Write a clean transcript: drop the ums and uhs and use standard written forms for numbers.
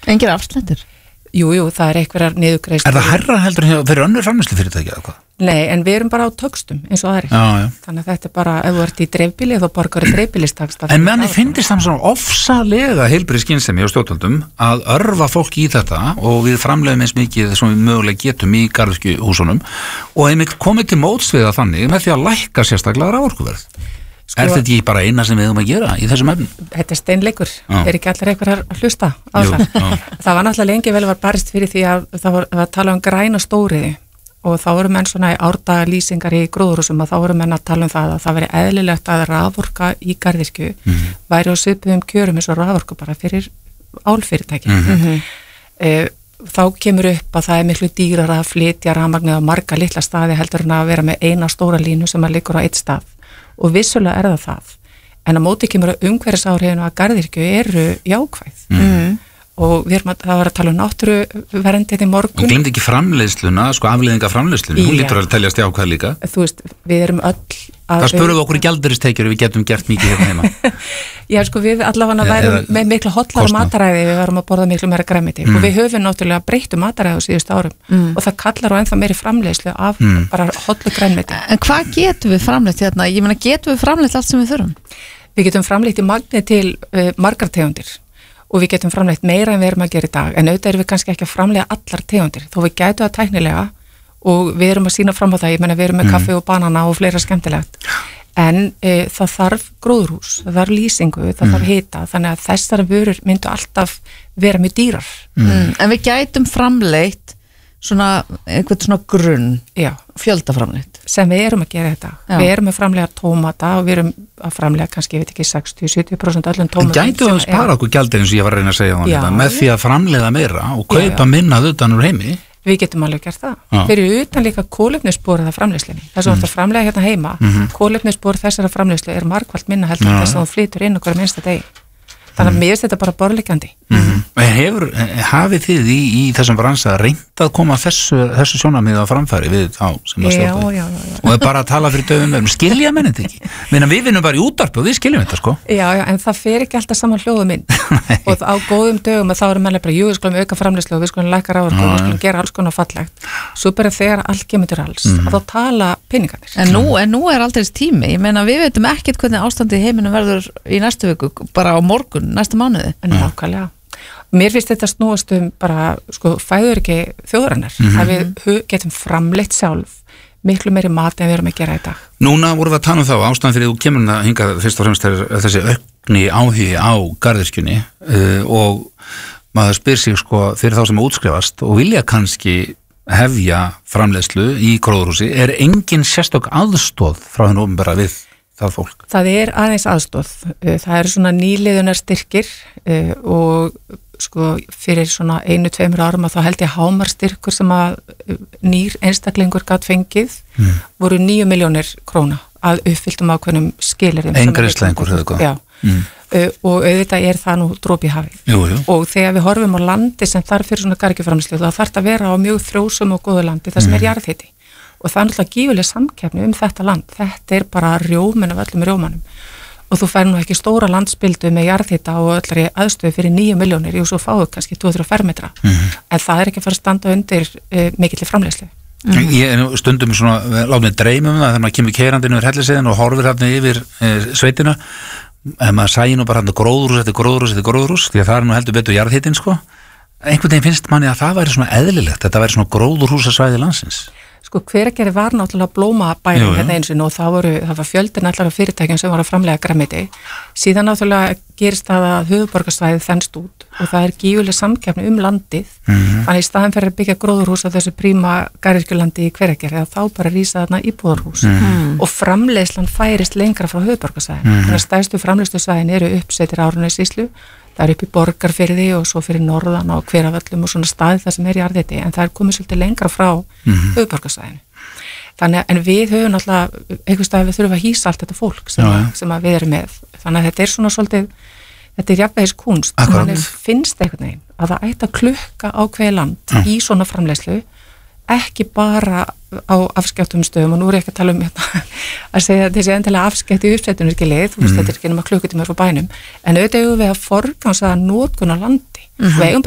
Engir afslættir? Jú, það einhverjar niðurgreiðslur. Það hærra heldur fyrir önnur framleiðslufyrirtæki eða hvað? Nei, en við erum bara á tökstum eins og aðrir. Já. Þannig að þetta bara, ef þú ert í dreifbíli þá borgar dreifbílistaxta. En meðan þið finnist það svona ofsalega heilbrigð skynsemi og stjórnvöldum að örva fólk í þetta og við framleiðum eins mikið sem við mögulega getum í garðyrkjuhúsunum og einmitt komið til mótsviða þannig með því að lækka sérstaklega raforkuverð. Þetta ekki bara eina sem við höfum að gera í þessum efnum? Þetta steinleikur, ekki allir einhverjar að hlusta á það. Það var náttúrulega lengi vel var barist fyrir því að það var tala um græna stóriði og þá voru menn svona í árdaga lýsingar í gróðurhúsum að þá voru menn að tala um það að það veri eðlilegt að raforka í garðyrkju væri á svipuðum kjörum eins og raforku bara fyrir álfyrirtæki. Þá kemur upp að það miklu dýrara að flytja rafmagnið á marga litla staði heldur en að vera með eina stóra línu sem að liggur á eitt stað. Og vissulega það, en á móti kemur að umhverfisáhrifin að garðyrkju eru jákvæð og það var að tala um náttúruverndið í morgun. Og gleymdi ekki framleiðsluna, afleiðinga framleiðsluna, hún lítur að teljast jákvæð líka. Þú veist, við erum öll Það spurðum okkur í gjaldeyristekjur við getum gert mikið hérna heima. Já, við allavega værum með miklu hotlara mataræði, við varum að borða miklu meira grænmeti og við höfum náttúrulega breyttu mataræði á síðustu árum og það kallar á ennþá meiri framleiðslu af bara hotlu grænmeti. En hvað getum við framleitt hérna? Ég meina, getum við framleitt allt sem við þurfum? Við getum framleitt í magni til margar tegundir og við getum framleitt meira en við erum að gera í dag, en auðvitað erum við kannski ekki að framleiða allar tegundir, þó við gætu það tæknilega og við erum að sína fram á það, ég meina við erum með kaffi og banana og fleira skemmtilegt en það þarf gróðurhús, það þarf lýsingu, það þarf hita, þannig að þessar vörur myndu alltaf vera mjög dýrar. En við gætum framleitt einhvern svona grunn fjöldaframleitt sem við erum að gera þetta. Við erum að framleiða tómata og við erum að framleiða kannski, ég veit ekki, 60-70% öllum tómatum. En gætu að spara okkur gjaldið eins og ég var að reyna að segja með því að framleiða meira og kaupa minna utan úr heimi? Við getum alveg gert það. Fyrir utan líka kolefnissporið af framleiðslunni. Þess að þú ert að framleiða hérna heima, kolefnisspor þessara framleiðslu er margfalt minna heldur en þess að þú flytur inn okkur minnsta degi. Þannig að mér finnst þetta bara borðliggjandi. Hafið þið í þessum bransa reynt að koma þessu sjónarmiði á framfæri við þá sem það stjórnar? Já. Og það bara að tala fyrir döfum verðum, skilja menn þetta ekki? Við vinnum bara í útvarpi og við skiljum þetta, sko. Já, en það fer ekki alltaf saman hljóðum inn. Og á góðum dögum að þá erum menn bara, við skulum auka framleiðslu og við skulum lækka raforku og við skulum gera alls konar fallegt. Svo bara þegar allt kemur til alls, að þá tala peningarnir. En nú er aldrei tími. Ég meina, við veitum ekkert hvernig ástandið í heiminum verður í næstu viku, bara á morgun, næsta mánuði. Nákvæmlega. Mér finnst þetta snúast bara, fæðuröryggi þjóðarinnar, að við getum framleitt sjálf miklu meiri mat en við erum að gera í dag. Núna vorum við að tala um þá, ástæðan fyrir þú kemur að hinga fyrst og fremst þessi aukni áhugi á garðyrkjunni og maður spyr sig fyrir þá sem útskrifast og vilja kannski hefja framleiðslu í gróðurhúsi, er engin sérstök aðstoð frá hinn opinbera við það fólk? Það er aðeins aðstoð. Það eru svona nýliðunar styrkir og fyrir svona 1-2 árum að þá held ég hámarstyrkur sem að nýr einstaklingur gat fengið voru 9 milljónir króna að uppfylltum ákveðnum skilyrðum. Eingreiðsla einhver hefur hvað? Já. Og auðvitað er það nú dropi í hafið. Jú. Og þegar við horfum á landi sem þarf fyrir svona garðyrkjuframleiðslu þá þarf það að vera á mjög frjósum og góðu landi það sem er jarðhiti. Og það er náttúrulega gífuleg samkeppni þetta land. Þetta er bara rjóminn af öllum rjómanum. Og þú fær nú ekki stóra landspildu með jarðhita og öllari aðstöðu fyrir 9 milljónir, svo fáðu kannski 2-3 fermetra. En það er ekki að fara að standa undir mikilli framleiðslu. Ég er stundum látt með dreymum það þegar maður kemur keyrandi yfir helliseiðin og horfir hérna yfir sveitina. Maður sæði nú bara hérna gróðrús eftir gróðrús, því að það er nú heldur betur jarðhitin, Einhvern veginn finnst manni að það væri svona eðlilegt, þetta væri svona gróðurhúsasvæði landsins. Hveragerði var náttúrulega blómabæring hérna eins og það var fjöldin allar af fyrirtækjum sem var að framleiða grænmeti. Síðan náttúrulega gerist það að höfuðborgarsvæðið þenst út og það er gífuleg samkeppni landið. Þannig í staðinn fyrir að byggja gróðurhús á þessu príma garðyrkjulandi í Hveragerði þá bara rísa þarna íbúðarhús og framleiðslan færist lengra frá höfuðborgarsvæðinu. Þannig að stærstu framleiðslusvæðin eru uppsettir Árnessýslu. Það er upp í Borgarfirði og svo fyrir norðan á Hveravöllum og svona staði það sem er í jarðhiti en það er komið svolítið lengra frá höfuðborgarsvæðinu. Þannig að við höfum alltaf einhvers stað við þurfum að hýsa allt þetta fólk sem við erum með. Þannig að þetta er svona svolítið, þetta er jafnvægiskunst. Þannig finnst einhvern veginn að það ætti að klukka ákveðið land í svona framleiðslu ekki bara á afskektum stöðum og nú er ég ekki að tala um að segja að þessi endilega afskekt í uppsettunum ekki leið, þetta er ekki nema klukkutíma frá bænum en auðvitað við að forgangsa notkun á landi. Við eigum